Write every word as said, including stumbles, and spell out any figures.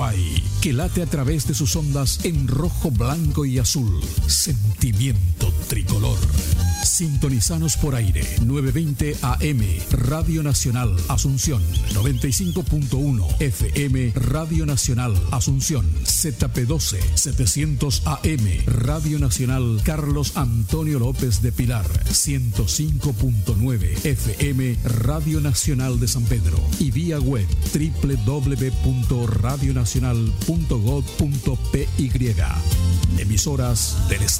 Paraguay, que late a través de sus ondas en rojo, blanco y azul. Sentimiento tricolor. Sintonizanos por aire, novecientos veinte A M, Radio Nacional Asunción, noventa y cinco punto uno F M, Radio Nacional Asunción, Z P doce, setecientos A M, Radio Nacional Carlos Antonio López de Pilar, ciento cinco punto nueve F M, Radio Nacional de San Pedro, y vía web doble u doble u doble u punto radio nacional punto gov punto p y. Emisoras del Estado.